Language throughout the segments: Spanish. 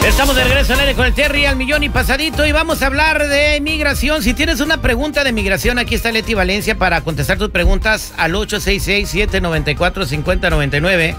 Estamos de regreso al aire con el Terry al millón y pasadito y vamos a hablar de migración. Si tienes una pregunta de migración, aquí está Leti Valencia para contestar tus preguntas al 866-794-5099.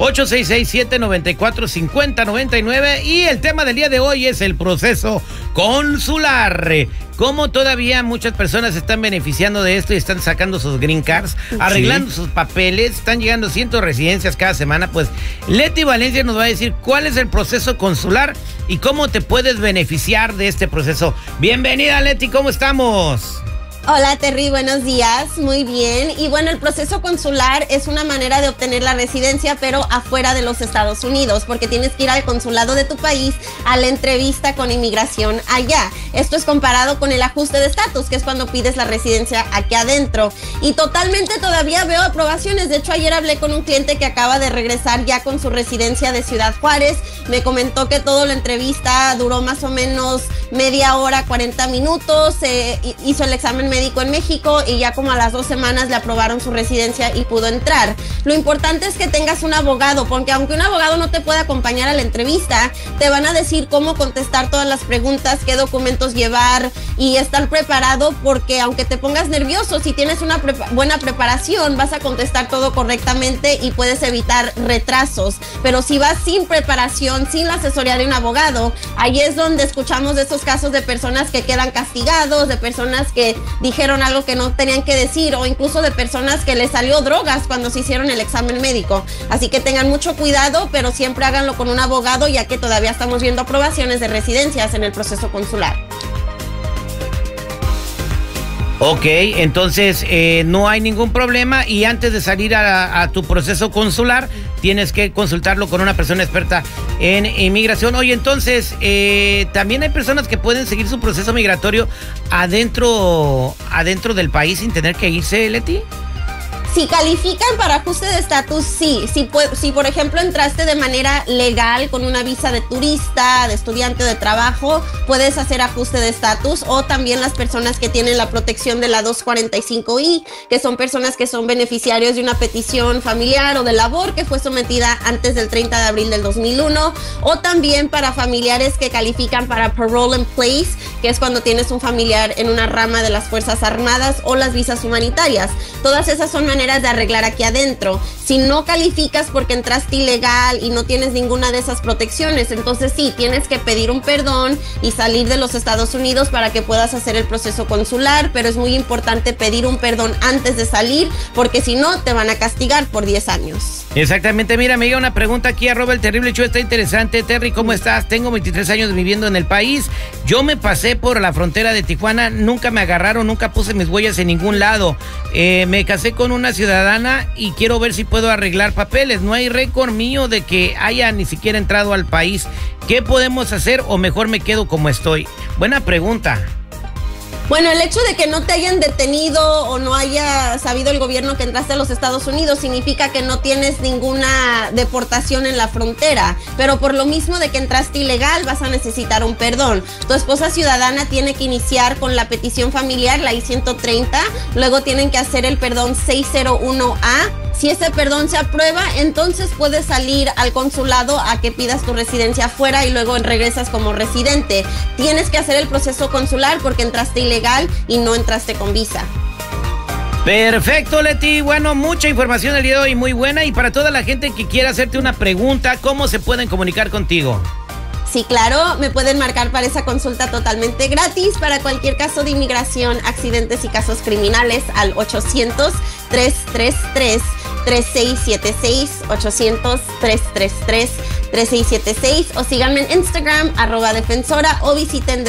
866-794-5099 y el tema del día de hoy es el proceso consular. Cómo todavía muchas personas se están beneficiando de esto y están sacando sus green cards, arreglando sus papeles, están llegando cientos de residencias cada semana. Pues Leti Valencia nos va a decir cuál es el proceso consular y cómo te puedes beneficiar de este proceso. Bienvenida, Leti, ¿cómo estamos? Hola Terry, buenos días, muy bien. Y bueno, el proceso consular es una manera de obtener la residencia, pero afuera de los Estados Unidos, porque tienes que ir al consulado de tu país a la entrevista con inmigración allá. Esto es comparado con el ajuste de estatus, que es cuando pides la residencia aquí adentro. Y totalmente todavía veo aprobaciones. De hecho, ayer hablé con un cliente que acaba de regresar ya con su residencia de Ciudad Juárez. Me comentó que toda la entrevista duró más o menos media hora, 40 minutos. Hizo el examen médico en México y ya como a las 2 semanas le aprobaron su residencia y pudo entrar. Lo importante es que tengas un abogado, porque aunque un abogado no te pueda acompañar a la entrevista, te van a decir cómo contestar todas las preguntas, qué documentos llevar y estar preparado, porque aunque te pongas nervioso, si tienes una buena preparación, vas a contestar todo correctamente y puedes evitar retrasos. Pero si vas sin preparación, sin la asesoría de un abogado, ahí es donde escuchamos de esos casos de personas que quedan castigados, de personas que dijeron algo que no tenían que decir, o incluso de personas que les salió drogas cuando se hicieron el examen médico. Así que tengan mucho cuidado, pero siempre háganlo con un abogado, ya que todavía estamos viendo aprobaciones de residencias en el proceso consular. Ok, entonces no hay ningún problema y antes de salir a tu proceso consular tienes que consultarlo con una persona experta en inmigración. Oye, entonces también hay personas que pueden seguir su proceso migratorio adentro del país sin tener que irse, Leti. Si califican para ajuste de estatus, sí. Si por ejemplo entraste de manera legal con una visa de turista, de estudiante o de trabajo, puedes hacer ajuste de estatus. O también las personas que tienen la protección de la 245I, que son personas que son beneficiarios de una petición familiar o de labor que fue sometida antes del 30 de abril del 2001. O también para familiares que califican para parole in place, que es cuando tienes un familiar en una rama de las Fuerzas Armadas, o las visas humanitarias. Todas esas son maneras de arreglar aquí adentro. Si no calificas porque entraste ilegal y no tienes ninguna de esas protecciones, entonces sí, tienes que pedir un perdón y salir de los Estados Unidos para que puedas hacer el proceso consular, pero es muy importante pedir un perdón antes de salir, porque si no, te van a castigar por 10 años. Exactamente, mira, me llega una pregunta aquí, @el terrible show, está interesante. Terry, ¿cómo estás? Tengo 23 años viviendo en el país. Yo me pasé por la frontera de Tijuana, nunca me agarraron, nunca puse mis huellas en ningún lado. Me casé con una ciudadana y quiero ver si puedo arreglar papeles. No hay récord mío de que haya ni siquiera entrado al país. ¿Qué podemos hacer o mejor me quedo como estoy? Buena pregunta. Bueno, el hecho de que no te hayan detenido o no haya sabido el gobierno que entraste a los Estados Unidos significa que no tienes ninguna deportación en la frontera, pero por lo mismo de que entraste ilegal vas a necesitar un perdón. Tu esposa ciudadana tiene que iniciar con la petición familiar, la I-130, luego tienen que hacer el perdón 601A. Si ese perdón se aprueba, entonces puedes salir al consulado a que pidas tu residencia afuera y luego regresas como residente. Tienes que hacer el proceso consular porque entraste ilegal y no entraste con visa. Perfecto, Leti. Bueno, mucha información el día de hoy, muy buena. Y para toda la gente que quiera hacerte una pregunta, ¿cómo se pueden comunicar contigo? Sí, claro, me pueden marcar para esa consulta totalmente gratis para cualquier caso de inmigración, accidentes y casos criminales al 800-333-3676, 800-333-3676, o síganme en Instagram @defensora o visiten